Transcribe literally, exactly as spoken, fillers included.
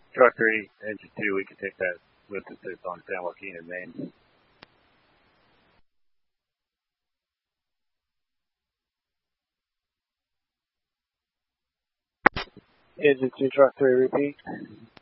Truck three, engine two, we can take that with assist on San Joaquin and Maine. Engine two, truck three, repeat.